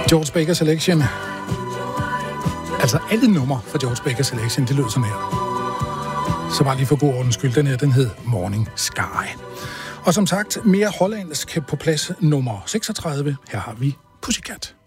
George Baker Selection. Altså alle numre fra George Baker Selection, det lød sådan her. Så bare lige for god ordens skyld, den hed Morning Sky. Og som sagt, mere hollandsk på plads nummer 36. Her har vi Pussycat.